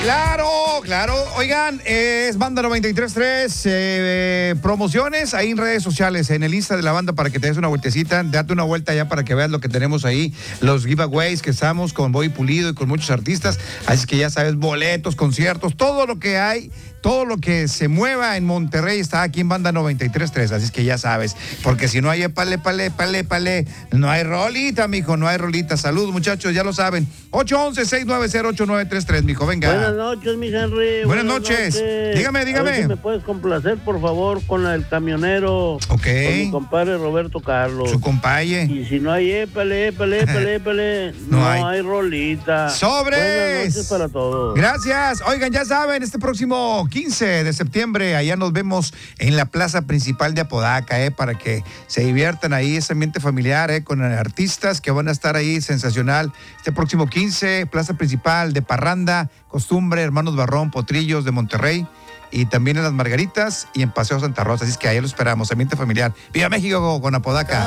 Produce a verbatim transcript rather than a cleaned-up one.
Claro, claro. Oigan, eh, es Banda noventa y tres punto tres, eh, promociones ahí en redes sociales, en el Insta de la banda para que te des una vueltecita, date una vuelta ya para que veas lo que tenemos ahí, los giveaways que estamos con Bobby Pulido y con muchos artistas, así que ya sabes, boletos, conciertos, todo lo que hay, todo lo que se mueva en Monterrey está aquí en Banda noventa y tres punto tres, así es que ya sabes, porque si no hay pale, pale, pale, pale, no hay rolita, mijo, no hay rolita. Salud, muchachos, ya lo saben. ocho once, seis nueve cero, ocho nueve tres tres, mijo, venga. Buenas noches, mi Henry. Buenas, Buenas noches. noches. Dígame, dígame. A ver si me puedes complacer, por favor, con el camionero. Ok. Con mi compadre Roberto Carlos. Su compaye. Y si no hay épale, épale, épale, épale, no, no hay. hay rolita. ¡Sobres! Buenas noches para todos. Gracias. Oigan, ya saben, este próximo quince de septiembre, allá nos vemos en la plaza principal de Apodaca, eh, para que se diviertan ahí, ese ambiente familiar, eh, con artistas que van a estar ahí, sensacional. Este próximo quince, plaza principal de Parranda, Costumbre, Hermanos Barrón, Potrillos de Monterrey, y también en Las Margaritas y en Paseo Santa Rosa, así es que ahí lo esperamos, ambiente familiar. ¡Viva México con Apodaca!